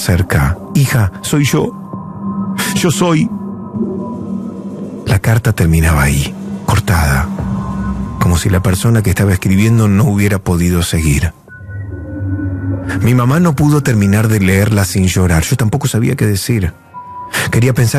acerca. Hija, soy yo. Yo soy. La carta terminaba ahí, cortada, como si la persona que estaba escribiendo no hubiera podido seguir. Mi mamá no pudo terminar de leerla sin llorar. Yo tampoco sabía qué decir. Quería pensar